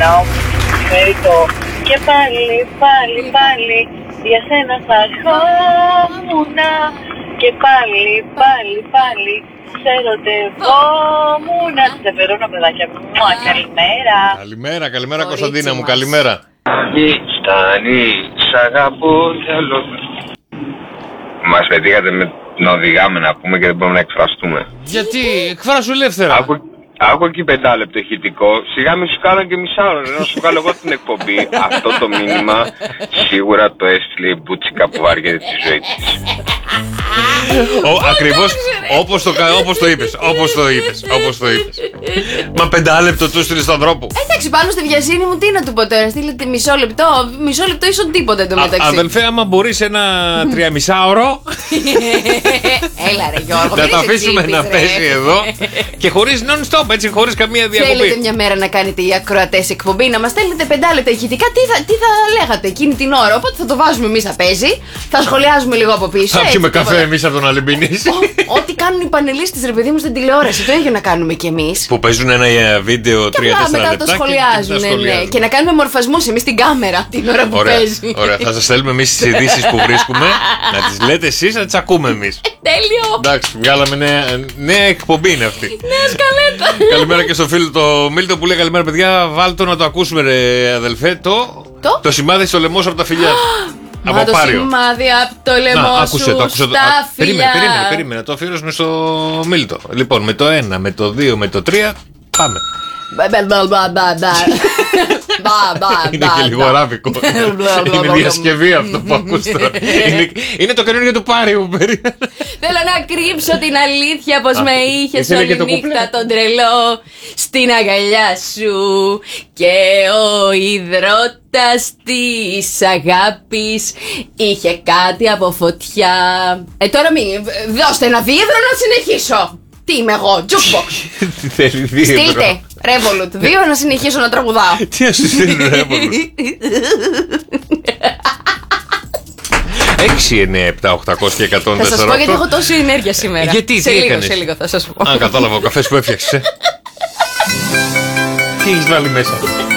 να φέρει το και πάλι για σένα θα χόμουνα και πάλι ξερωτευόμουνα. Σε Βερόνα, παιδάκια μου, καλημέρα. Καλημέρα Κωνσταντίνα μου, καλημέρα. Στάνει, σ' αγαπώ θέλω. Μας πετύχατε με να οδηγάμε να πούμε και δεν μπορούμε να εκφραστούμε. Γιατί, εκφράσου ελεύθερα. Άκου εκεί 5 λεπτό ηχητικό. Σιγά μη σου κάνω και μισάωρο, να σου βγάλω εγώ την εκπομπή. Αυτό το μήνυμα σίγουρα το έστειλε η μπουτσίκα που βάριεται τη ζωή της. Ακριβώς όπως το είπες. Μα 5 λεπτό του στείλε στον τρόπο. Εντάξει, πάνω στη βιασύνη μου τι να του πω τώρα. Στείλετε μισό λεπτό ίσον τίποτα εντωμεταξύ. Αδελφέ, άμα μπορείς ένα 3,5ωρο. Έλα ρε Γιώργο, να τα αφήσουμε να πέσει εδώ και χωρίς non-stop, έτσι, χωρίς καμία διακοπή. Θέλετε μια μέρα να κάνετε οι ακροατές εκπομπή, να μας στέλνετε 5 λεπτά ηχητικά, τι θα λέγατε εκείνη την ώρα. Οπότε θα το βάζουμε εμείς να παίζει, θα σχολιάζουμε λίγο από πίσω. Θα πιούμε καφέ εμείς από τον Αλυμπινής. Ό,τι κάνουν οι πανελίστες, ρε παιδί μου, στην τηλεόραση, το ίδιο να κάνουμε κι εμείς. Που παίζουν ένα βίντεο 3-4 λεπτά. Μετά το σχολιάζουν, ναι. Και να κάνουμε μορφασμούς εμείς στην κάμερα την ώρα που παίζει. Ωραία, θα σας στέλνουμε εμείς τις ειδήσεις που βρίσκουμε, να τις λέτε εσείς, να τις ακούμε εμείς. Τέλειο! Εντάξει, βγάλαμε νέα εκπομπή είναι αυτή. Νέα σκαλέτα. Καλημέρα και στο φίλο το Μίλτο που λέει καλημέρα παιδιά. Βάλτε το να το ακούσουμε, ρε αδελφέ. Το σημάδι στο λαιμό σου από τα φιλιά. Μα το σημάδι από το λαιμό σου στα φιλιά. Περίμενε, το αφιέρωσουμε στο Μίλτο. Λοιπόν, με το 1, με το 2, με το 3, πάμε. Είναι και λίγο αράβικο. Είναι διασκευή αυτό που ακούς τώρα. Είναι το καινούργιο του Πάριου. Θέλω να κρύψω την αλήθεια πως με είχες όλη νύχτα τον τρελό στην αγκαλιά σου και ο υδρότας της αγάπης είχε κάτι από φωτιά. Τώρα μην δώστε ένα δίευρο να συνεχίσω. Τι είμαι εγώ, jukebox. Τι θέλει δίευρο. Στείλτε Revolut 2 να συνεχίσω να τραγουδάω. Τι να σου στείλει Revolut. 6, 9, 7, 800 και 104. Θα σας πω γιατί έχω τόση ενέργεια σήμερα. Γιατί, σε λίγο θα σας πω. Α, κατάλαβα ο καφές που έφτιαξες. Τι έχεις βάλει μέσα.